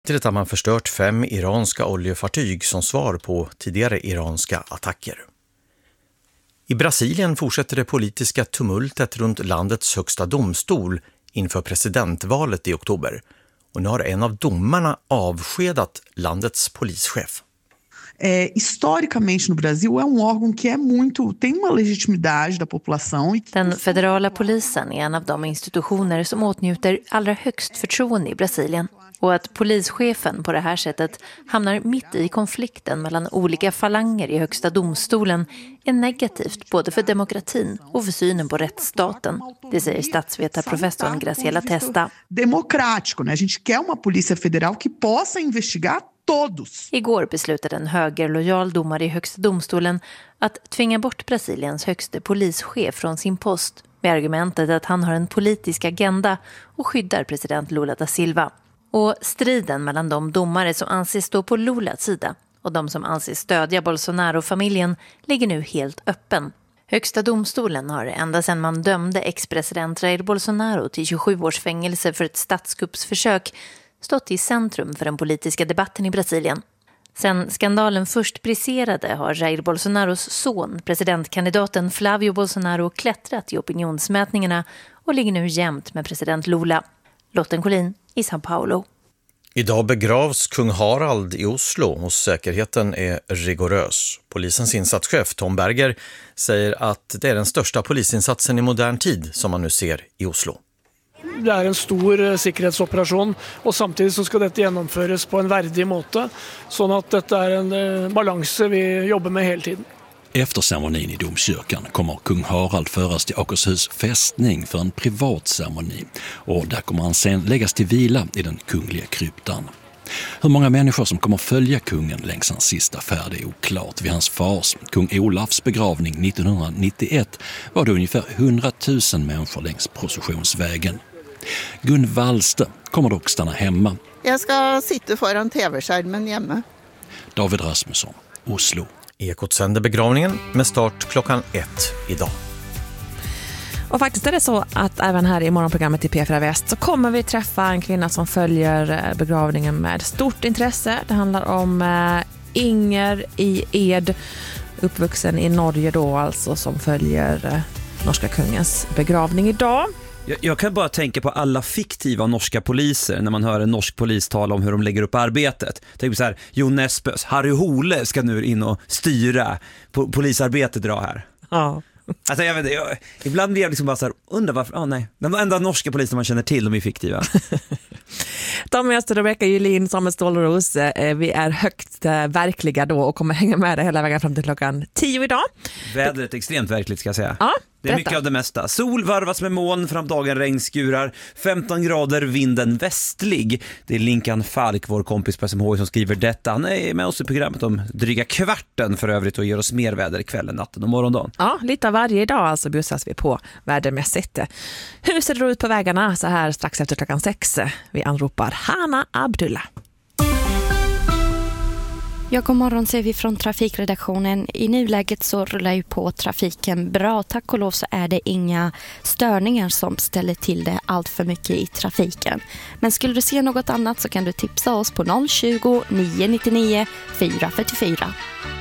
Samtidigt har man förstört 5 iranska oljefartyg som svar på tidigare iranska attacker. I Brasilien fortsätter det politiska tumultet runt landets högsta domstol inför presidentvalet i oktober. Och nu har en av domarna avskedat landets polischef. Historicamente no Brasil är órgão que tem uma legitimidade da população. Den federala polisen är en av de institutioner som åtnjuter allra högst förtroende i Brasilien. Och att polischefen på det här sättet hamnar mitt i konflikten mellan olika falanger i högsta domstolen är negativt både för demokratin och för synen på rättsstaten. Det säger statsvetarprofessorn Graciela Testa. Democrático, né? A gente quer uma polícia federal que possa investigar todos. Igår beslutade en högerlojal domare i högsta domstolen att tvinga bort Brasiliens högste polischef från sin post med argumentet att han har en politisk agenda och skyddar president Lula da Silva. Och striden mellan de domare som anses stå på Lulas sida och de som anses stödja Bolsonaro-familjen ligger nu helt öppen. Högsta domstolen har ända sedan man dömde ex-president Jair Bolsonaro till 27 års fängelse för ett statskuppsförsök stått i centrum för den politiska debatten i Brasilien. Sen skandalen först briserade har Jair Bolsonaros son, presidentkandidaten Flavio Bolsonaro, klättrat i opinionsmätningarna och ligger nu jämnt med president Lula. Lotten Collin i São Paulo. Idag begravs kung Harald i Oslo och säkerheten är rigorös. Polisens insatschef Tom Berger säger att det är den största polisinsatsen i modern tid som man nu ser i Oslo. Det är en stor säkerhetsoperation och samtidigt så ska detta genomföras på en värdig måte så att detta är en balans vi jobbar med hela tiden. Efter ceremonin i domkyrkan kommer kung Harald föras till Akershus fästning för en privat ceremoni och där kommer han sen läggas till vila i den kungliga kryptan. Hur många människor som kommer följa kungen längs hans sista färd är oklart. Vid hans fars, kung Olafs begravning 1991 var det ungefär 100 000 människor längs processionsvägen. Gun Wallster kommer dock stanna hemma. Jag ska sitta föran tv-skärmen hemma. David Rasmusson, Oslo. Ekot sänder begravningen med start klockan 1 idag. Och faktiskt är det så att även här i morgonprogrammet i P4 Väst så kommer vi träffa en kvinna som följer begravningen med stort intresse. Det handlar om Inger i Ed, uppvuxen i Norge då alltså, som följer norska kungens begravning idag. Jag kan bara tänka på alla fiktiva norska poliser när man hör en norsk polis tala om hur de lägger upp arbetet. Tänk på så här, Jon Nesbøs, Harry Hole ska nu in och styra polisarbetet idag här. Ja. Alltså jag vet inte, ibland blir jag liksom bara så här, undrar varför, nej. De enda norska poliser man känner till, de är fiktiva. Tommy Öster och Rebecka Julin, Samuel Stålros, vi är högt verkliga då och kommer hänga med det hela vägen fram till klockan 10 idag. Vädret är extremt verkligt ska jag säga. Ja, det är mycket av det mesta. Sol varvas med moln, fram dagen regnskurar, 15 grader, vinden västlig. Det är Linkan Falk, vår kompis på SMH, som skriver detta. Han är med oss i programmet om dryga kvarten för övrigt och ger oss mer väder kvällen, natten och morgondagen. Ja, lite av varje dag alltså bussas vi på vädermässigt. Hur ser det ut på vägarna så här strax efter klockan 6? Vi anropar Hanna Abdullah. Ja, god morgon säger vi från trafikredaktionen. I nuläget så rullar ju på trafiken bra. Tack och lov så är det inga störningar som ställer till det allt för mycket i trafiken. Men skulle du se något annat så kan du tipsa oss på 020 999 444.